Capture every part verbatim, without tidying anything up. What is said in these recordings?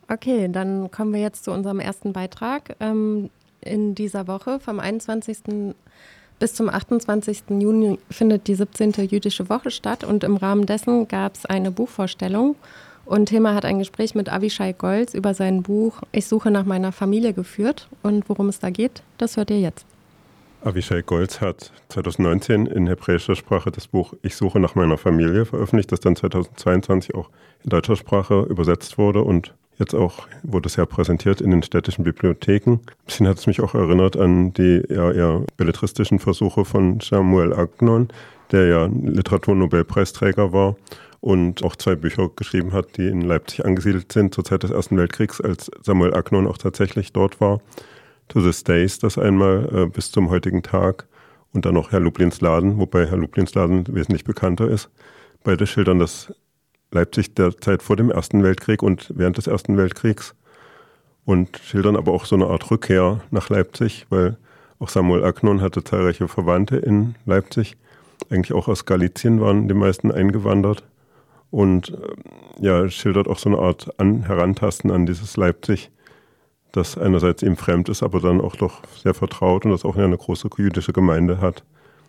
Okay, dann kommen wir jetzt zu unserem ersten Beitrag. Ähm, in dieser Woche vom einundzwanzigsten bis zum achtundzwanzigsten Juni findet die siebzehnte Jüdische Woche statt und im Rahmen dessen gab es eine Buchvorstellung und Hilmar hat ein Gespräch mit Avichai Golz über sein Buch Ich suche nach meiner Familie geführt und worum es da geht, das hört ihr jetzt. Avichai Golz hat zweitausendneunzehn in hebräischer Sprache das Buch Ich suche nach meiner Familie veröffentlicht, das dann zweitausendzweiundzwanzig auch in deutscher Sprache übersetzt wurde und jetzt auch wurde es ja präsentiert in den städtischen Bibliotheken. Ein bisschen hat es mich auch erinnert an die ja, eher belletristischen Versuche von Samuel Agnon, der ja Literaturnobelpreisträger war und auch zwei Bücher geschrieben hat, die in Leipzig angesiedelt sind zur Zeit des Ersten Weltkriegs, als Samuel Agnon auch tatsächlich dort war. To This Days, das einmal äh, bis zum heutigen Tag und dann noch Herr Lublins Laden, wobei Herr Lublins Laden wesentlich bekannter ist. Beide schildern das Leipzig der Zeit vor dem Ersten Weltkrieg und während des Ersten Weltkriegs und schildern aber auch so eine Art Rückkehr nach Leipzig, weil auch Samuel Agnon hatte zahlreiche Verwandte in Leipzig, eigentlich auch aus Galizien waren die meisten eingewandert und äh, ja, schildert auch so eine Art an, Herantasten an dieses Leipzig, das einerseits ihm fremd ist, aber dann auch doch sehr vertraut und das auch eine große jüdische Gemeinde hat.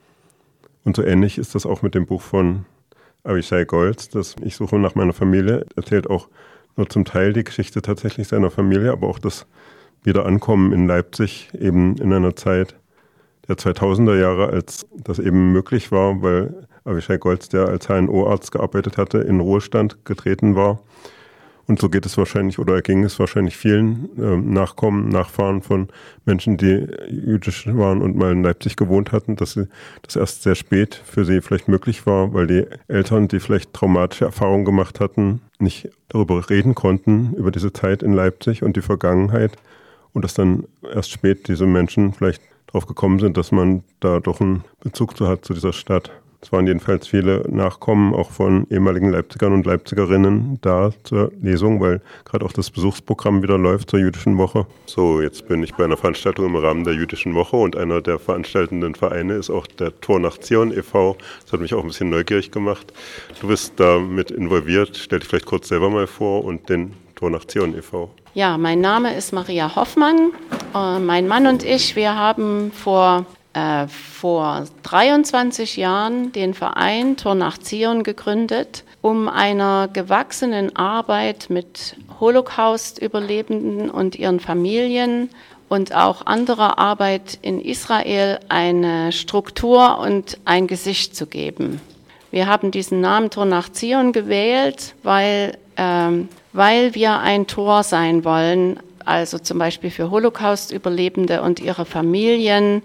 Und so ähnlich ist das auch mit dem Buch von Avichai Golz, das Ich suche nach meiner Familie, erzählt auch nur zum Teil die Geschichte tatsächlich seiner Familie, aber auch das Wiederankommen in Leipzig, eben in einer Zeit der zweitausender Jahre, als das eben möglich war, weil Avichai Golz, der als H N O-Arzt gearbeitet hatte, in Ruhestand getreten war. Und so geht es wahrscheinlich oder ging es wahrscheinlich vielen äh, Nachkommen, Nachfahren von Menschen, die jüdisch waren und mal in Leipzig gewohnt hatten, dass sie das erst sehr spät für sie vielleicht möglich war, weil die Eltern, die vielleicht traumatische Erfahrungen gemacht hatten, nicht darüber reden konnten, über diese Zeit in Leipzig und die Vergangenheit. Und dass dann erst spät diese Menschen vielleicht drauf gekommen sind, dass man da doch einen Bezug zu hat zu dieser Stadt. Es waren jedenfalls viele Nachkommen auch von ehemaligen Leipzigern und Leipzigerinnen da zur Lesung, weil gerade auch das Besuchsprogramm wieder läuft zur Jüdischen Woche. So, jetzt bin ich bei einer Veranstaltung im Rahmen der Jüdischen Woche und einer der veranstaltenden Vereine ist auch der Tor nach Zion e V Das hat mich auch ein bisschen neugierig gemacht. Du bist da mit involviert. Stell dich vielleicht kurz selber mal vor und den Tor nach Zion e V Ja, mein Name ist Maria Hoffmann. Äh, mein Mann und ich, wir haben vor Äh, vor dreiundzwanzig Jahren den Verein Tor nach Zion gegründet, um einer gewachsenen Arbeit mit Holocaust-Überlebenden und ihren Familien und auch anderer Arbeit in Israel eine Struktur und ein Gesicht zu geben. Wir haben diesen Namen Tor nach Zion gewählt, weil, ähm, weil wir ein Tor sein wollen, also zum Beispiel für Holocaust-Überlebende und ihre Familien,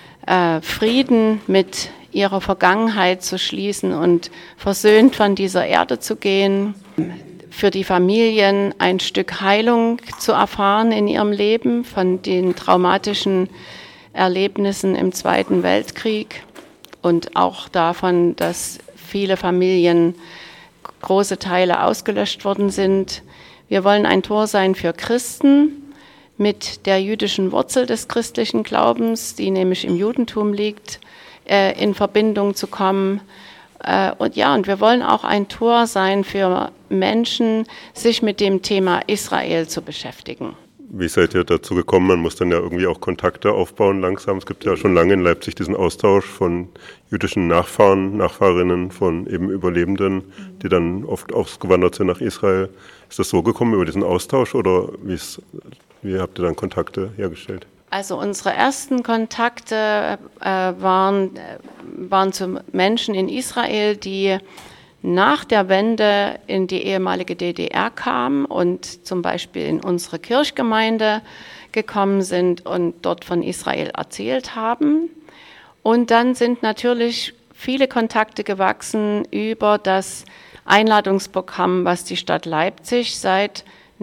Frieden mit ihrer Vergangenheit zu schließen und versöhnt von dieser Erde zu gehen, für die Familien ein Stück Heilung zu erfahren in ihrem Leben von den traumatischen Erlebnissen im Zweiten Weltkrieg und auch davon, dass viele Familien große Teile ausgelöscht worden sind. Wir wollen ein Tor sein für Christen, mit der jüdischen Wurzel des christlichen Glaubens, die nämlich im Judentum liegt, äh, in Verbindung zu kommen. Äh, und ja, und wir wollen auch ein Tor sein für Menschen, sich mit dem Thema Israel zu beschäftigen. Wie seid ihr dazu gekommen? Man muss dann ja irgendwie auch Kontakte aufbauen langsam. Es gibt ja schon lange in Leipzig diesen Austausch von jüdischen Nachfahren, Nachfahrinnen von eben Überlebenden, die dann oft ausgewandert sind nach Israel. Ist das so gekommen über diesen Austausch oder wie ist Wie habt ihr dann Kontakte hergestellt? Also unsere ersten Kontakte äh, waren, äh, waren zu Menschen in Israel, die nach der Wende in die ehemalige D D R kamen und zum Beispiel in unsere Kirchgemeinde gekommen sind und dort von Israel erzählt haben. Und dann sind natürlich viele Kontakte gewachsen über das Einladungsprogramm, was die Stadt Leipzig seit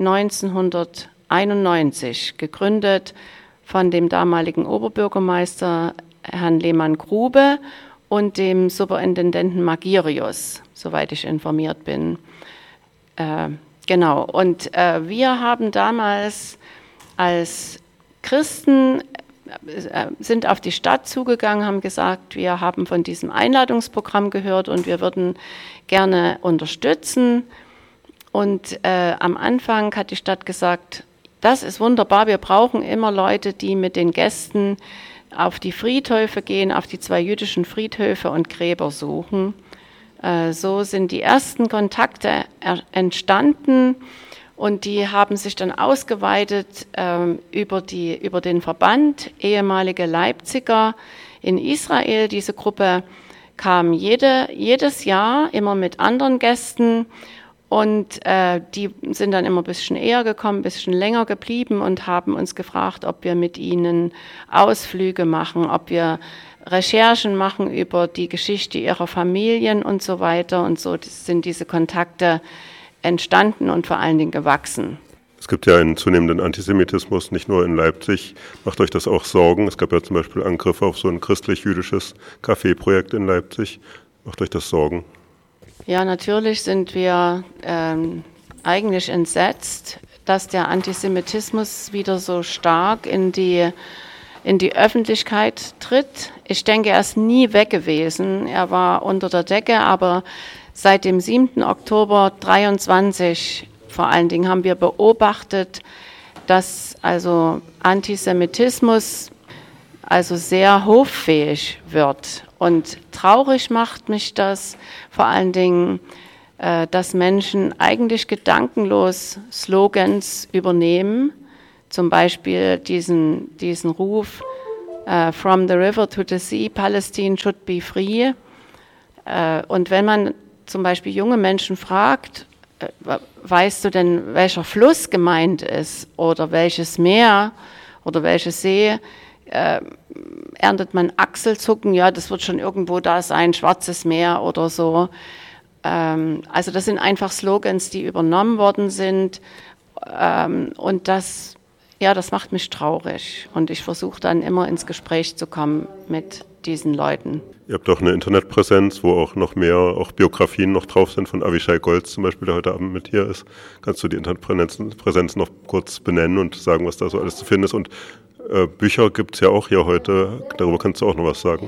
neunzehnhunderteinundneunzig gegründet von dem damaligen Oberbürgermeister Herrn Lehmann-Grube und dem Superintendenten Magirius, soweit ich informiert bin. Äh, genau, und äh, wir haben damals als Christen, äh, sind auf die Stadt zugegangen, haben gesagt, wir haben von diesem Einladungsprogramm gehört und wir würden gerne unterstützen. Und äh, am Anfang hat die Stadt gesagt, das ist wunderbar, wir brauchen immer Leute, die mit den Gästen auf die Friedhöfe gehen, auf die zwei jüdischen Friedhöfe und Gräber suchen. Äh, so sind die ersten Kontakte er- entstanden und die haben sich dann ausgeweitet äh, über, die, über den Verband ehemalige Leipziger in Israel. Diese Gruppe kam jede, jedes Jahr immer mit anderen Gästen. Und äh, die sind dann immer ein bisschen eher gekommen, ein bisschen länger geblieben und haben uns gefragt, ob wir mit ihnen Ausflüge machen, ob wir Recherchen machen über die Geschichte ihrer Familien und so weiter. Und so sind diese Kontakte entstanden und vor allen Dingen gewachsen. Es gibt ja einen zunehmenden Antisemitismus, nicht nur in Leipzig. Macht euch das auch Sorgen? Es gab ja zum Beispiel Angriffe auf so ein christlich-jüdisches Café-Projekt in Leipzig. Macht euch das Sorgen? Ja, natürlich sind wir ähm, eigentlich entsetzt, dass der Antisemitismus wieder so stark in die, in die Öffentlichkeit tritt. Ich denke, er ist nie weg gewesen. Er war unter der Decke, aber seit dem siebten Oktober dreiundzwanzig vor allen Dingen haben wir beobachtet, dass also Antisemitismus also sehr hoffähig wird. Und traurig macht mich das vor allen Dingen, äh, dass Menschen eigentlich gedankenlos Slogans übernehmen, zum Beispiel diesen, diesen Ruf äh, From the river to the sea, Palestine should be free. Äh, und wenn man zum Beispiel junge Menschen fragt, äh, weißt du denn, welcher Fluss gemeint ist oder welches Meer oder welches See, Äh, erntet man Achselzucken, ja, das wird schon irgendwo da sein, Schwarzes Meer oder so. Ähm, also das sind einfach Slogans, die übernommen worden sind ähm, und das, ja, das macht mich traurig und ich versuche dann immer ins Gespräch zu kommen mit diesen Leuten. Ihr habt auch eine Internetpräsenz, wo auch noch mehr, auch Biografien noch drauf sind von Avichai Golz zum Beispiel, der heute Abend mit hier ist. Kannst du die Internetpräsenz noch kurz benennen und sagen, was da so alles zu finden ist? Und äh, Bücher gibt es ja auch hier heute, darüber kannst du auch noch was sagen.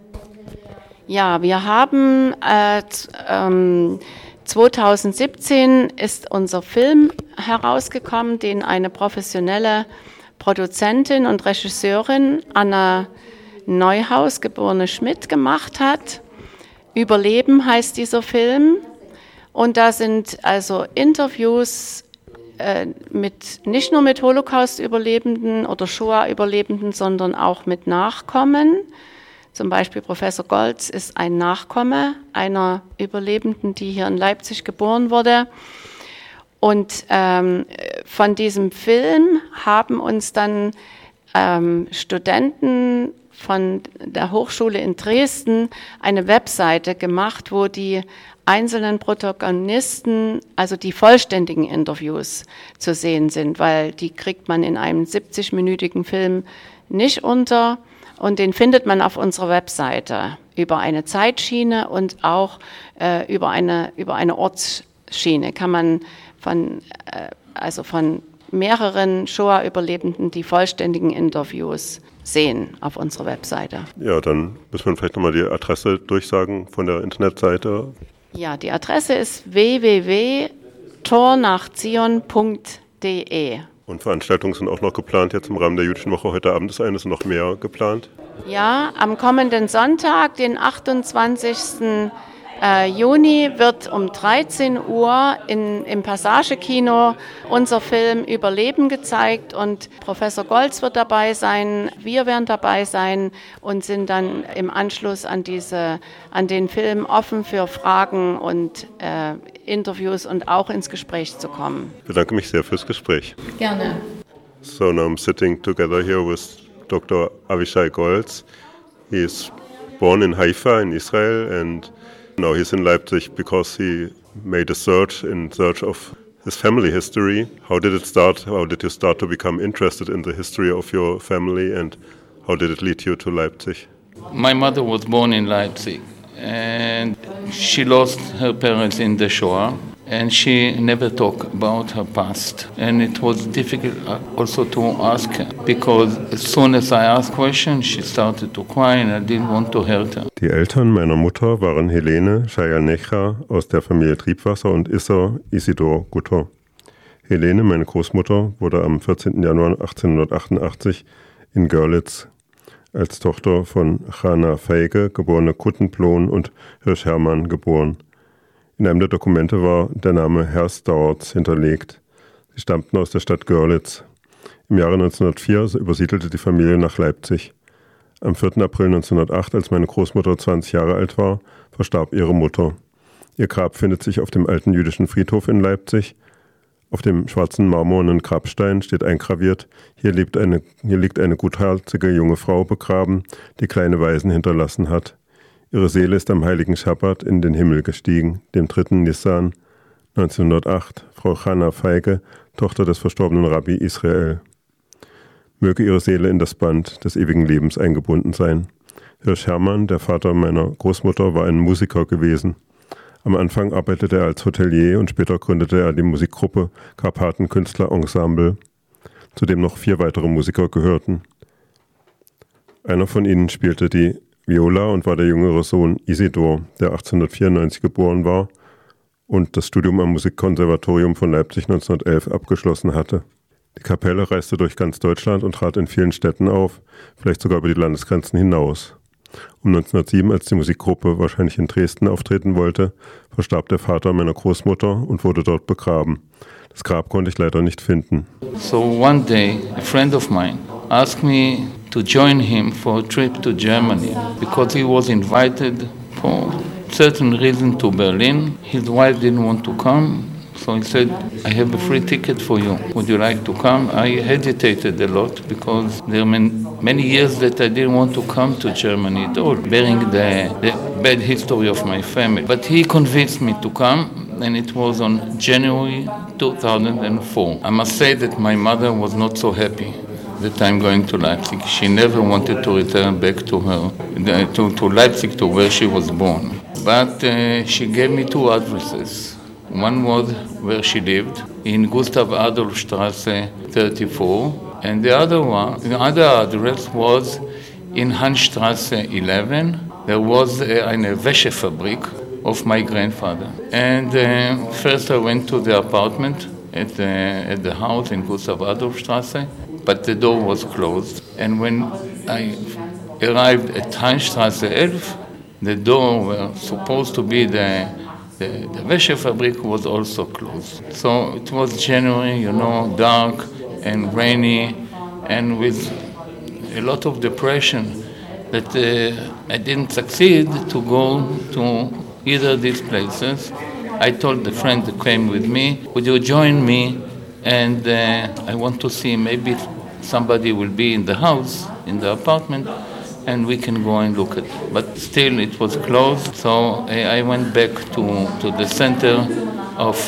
Ja, wir haben äh, ähm, zwanzig siebzehn ist unser Film herausgekommen, den eine professionelle Produzentin und Regisseurin Anna Neuhaus, geborene Schmidt, gemacht hat. Überleben heißt dieser Film. Und da sind also Interviews äh, mit, nicht nur mit Holocaust-Überlebenden oder Shoah-Überlebenden, sondern auch mit Nachkommen. Zum Beispiel Professor Golz ist ein Nachkomme einer Überlebenden, die hier in Leipzig geboren wurde. Und ähm, von diesem Film haben uns dann ähm, Studenten von der Hochschule in Dresden eine Webseite gemacht, wo die einzelnen Protagonisten, also die vollständigen Interviews zu sehen sind, weil die kriegt man in einem siebzig-minütigen Film nicht unter und den findet man auf unserer Webseite über eine Zeitschiene und auch äh, über eine, über eine Ortsschiene kann man von, äh, also von mehreren Shoah-Überlebenden die vollständigen Interviews sehen auf unserer Webseite. Ja, dann müssen wir vielleicht nochmal die Adresse durchsagen von der Internetseite. Ja, die Adresse ist w w w punkt tor nach zion punkt d e. Und Veranstaltungen sind auch noch geplant jetzt im Rahmen der Jüdischen Woche. Heute Abend ist eines noch mehr geplant. Ja, am kommenden Sonntag, den achtundzwanzigsten Juni, wird um dreizehn Uhr in, im Passagekino unser Film Überleben gezeigt und Professor Golz wird dabei sein, wir werden dabei sein und sind dann im Anschluss an, diese, an den Film offen für Fragen und äh, Interviews und auch ins Gespräch zu kommen. Ich bedanke mich sehr fürs Gespräch. Gerne. So now I'm sitting together here with Doctor Avichai Golz. He is born in Haifa in Israel and now he's in Leipzig because he made a search in search of his family history. How did it start? How did you start to become interested in the history of your family and how did it lead you to Leipzig? My mother was born in Leipzig and she lost her parents in the Shoah. and she never talked about her past. And it was difficult also to ask her, because as soon as I asked questions, she started to cry and I didn't want to hurt her. Die Eltern meiner Mutter waren Helene Shaya-Necha aus der Familie Triebwasser und Isser Isidor Gutter. Helene, meine Großmutter, wurde am vierzehnten Januar achtzehnhundertachtundachtzig in Görlitz als Tochter von Chana Feige, geborene Kuttenplohn, und Hirsch Hermann geboren. In einem der Dokumente war der Name Herstauerts hinterlegt. Sie stammten aus der Stadt Görlitz. Im Jahre neunzehnhundertvier übersiedelte die Familie nach Leipzig. Am vierten April neunzehnhundertacht, als meine Großmutter zwanzig Jahre alt war, verstarb ihre Mutter. Ihr Grab findet sich auf dem alten jüdischen Friedhof in Leipzig. Auf dem schwarzen marmornen Grabstein steht eingraviert: Hier lebt eine, hier liegt eine gutherzige junge Frau begraben, die kleine Waisen hinterlassen hat. Ihre Seele ist am heiligen Schabbat in den Himmel gestiegen, dem dritten Nissan neunzehnhundertacht, Frau Chana Feige, Tochter des verstorbenen Rabbi Israel. Möge ihre Seele in das Band des ewigen Lebens eingebunden sein. Hirsch Hermann, der Vater meiner Großmutter, war ein Musiker gewesen. Am Anfang arbeitete er als Hotelier und später gründete er die Musikgruppe Karpatenkünstler Ensemble, zu dem noch vier weitere Musiker gehörten. Einer von ihnen spielte die Viola und war der jüngere Sohn Isidor, der achtzehnhundertvierundneunzig geboren war und das Studium am Musikkonservatorium von Leipzig neunzehnhundertelf abgeschlossen hatte. Die Kapelle reiste durch ganz Deutschland und trat in vielen Städten auf, vielleicht sogar über die Landesgrenzen hinaus. Um neunzehnhundertsieben, als die Musikgruppe wahrscheinlich in Dresden auftreten wollte, verstarb der Vater meiner Großmutter und wurde dort begraben. Das Grab konnte ich leider nicht finden. So one day, a friend of mine asked me to join him for a trip to Germany because he was invited for certain reason to Berlin. His wife didn't want to come, so he said, I have a free ticket for you. Would you like to come? I hesitated a lot because there are many years that I didn't want to come to Germany at all, bearing the, the bad history of my family. But he convinced me to come, and it was on January two thousand four. I must say that my mother was not so happy that I'm going to Leipzig. She never wanted to return back to her, to, to Leipzig, to where she was born. But uh, she gave me two addresses. One was where she lived, in Gustav Adolf Straße thirty-four, and the other one, the other address was in Hansstraße eleven. There was a, eine Wäschefabrik of my grandfather. And uh, first I went to the apartment at the, at the house in Gustav Adolf Straße, but the door was closed. And when I arrived at Hansstraße eleven, the door was supposed to be the The, the Wäschefabrik was also closed. So it was January, you know, dark and rainy, and with a lot of depression that uh, I didn't succeed to go to either of these places. I told the friend that came with me, would you join me? And uh, I want to see maybe somebody will be in the house, in the apartment, and we can go and look at it. But still it was closed, so uh, I went back to, to the center of,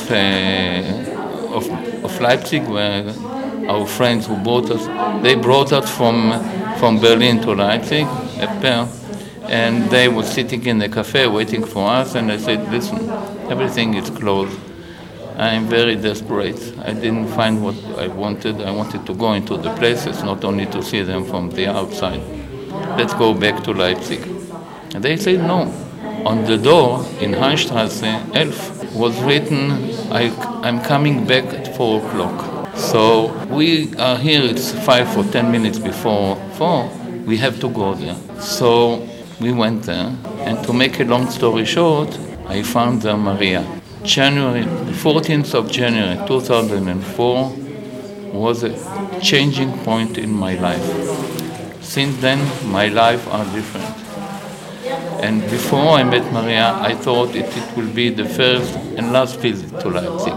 uh, of, of Leipzig, where our friends who brought us, they brought us from, from Berlin to Leipzig, a pair, and they were sitting in the cafe waiting for us, and I said, listen, everything is closed. I'm very desperate. I didn't find what I wanted. I wanted to go into the places, not only to see them from the outside. Let's go back to Leipzig. And they said no. On the door in Hansstraße eleven was written, I, I'm coming back at four o'clock. So we are here, it's five or ten minutes before four. We have to go there. So we went there, and to make a long story short, I found there Maria. January, fourteenth of January two thousand four was a changing point in my life. Since then, my life are different. And before I met Maria, I thought it, it will be the first and last visit to Leipzig.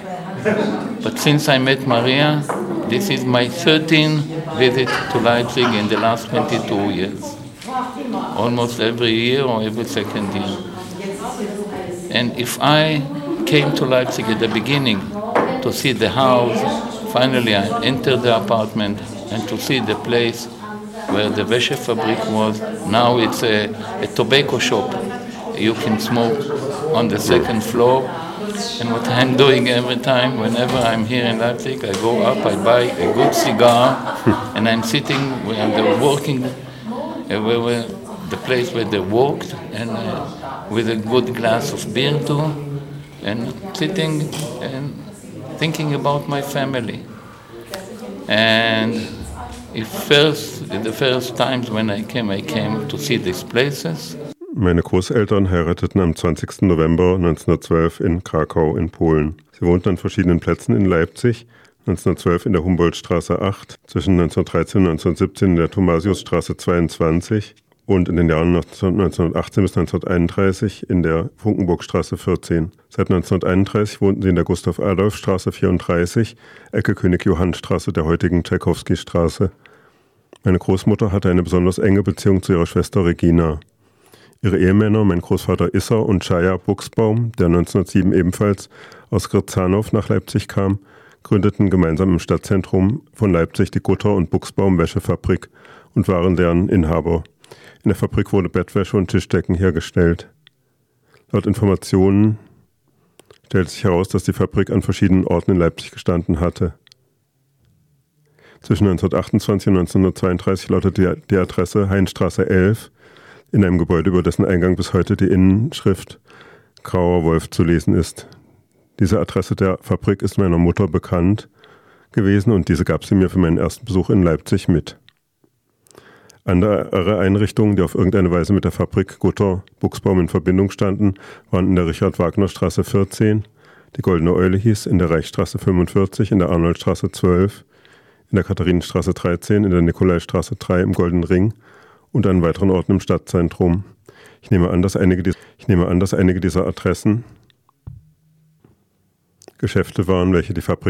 But since I met Maria, this is my thirteenth visit to Leipzig in the last twenty-two years. Almost every year or every second year. And if I came to Leipzig at the beginning to see the house, finally I entered the apartment, and to see the place where the Wäschefabrik was. Now it's a, a tobacco shop. You can smoke on the second floor, And what I'm doing every time, whenever I'm here in Leipzig, I go up, I buy a good cigar, and I'm sitting where they're working, uh, where, where the place where they worked, and uh, with a good glass of beer too, and sitting and thinking about my family. And if first, the first times when I came, I came to see these places. Meine Großeltern heirateten am zwanzigsten November neunzehnhundertzwölf in Krakau in Polen. Sie wohnten an verschiedenen Plätzen in Leipzig, neunzehnhundertzwölf in der Humboldtstraße acht, zwischen neunzehnhundertdreizehn und neunzehnhundertsiebzehn in der Thomasiusstraße zweiundzwanzig und in den Jahren neunzehnhundertachtzehn bis neunzehnhunderteinunddreißig in der Funkenburgstraße vierzehn. Seit neunzehnhunderteinunddreißig wohnten sie in der Gustav-Adolf-Straße vierunddreißig, Ecke König-Johann-Straße der heutigen Tschaikowski-Straße. Meine Großmutter hatte eine besonders enge Beziehung zu ihrer Schwester Regina. Ihre Ehemänner, mein Großvater Isser und Chaya Buchsbaum, der neunzehnhundertsieben ebenfalls aus Grzanow nach Leipzig kam, gründeten gemeinsam im Stadtzentrum von Leipzig die Gutter- und Buchsbaum-Wäschefabrik und waren deren Inhaber. In der Fabrik wurde Bettwäsche und Tischdecken hergestellt. Laut Informationen stellte sich heraus, dass die Fabrik an verschiedenen Orten in Leipzig gestanden hatte. Zwischen neunzehnhundertachtundzwanzig und neunzehnhundertzweiunddreißig lautete die Adresse Heinstraße elf, in einem Gebäude, über dessen Eingang bis heute die Innenschrift Grauer Wolf zu lesen ist. Diese Adresse der Fabrik ist meiner Mutter bekannt gewesen und diese gab sie mir für meinen ersten Besuch in Leipzig mit. Andere Einrichtungen, die auf irgendeine Weise mit der Fabrik Gutter Buchsbaum in Verbindung standen, waren in der Richard-Wagner-Straße vierzehn, die Goldene Eule hieß, in der Reichsstraße fünfundvierzig, in der Arnoldstraße zwölf, in der Katharinenstraße dreizehn, in der Nikolaistraße drei im Golden Ring und an weiteren Orten im Stadtzentrum. Ich nehme an, dass einige, ich nehme an, dass einige dieser Adressen Geschäfte waren, welche die Fabrik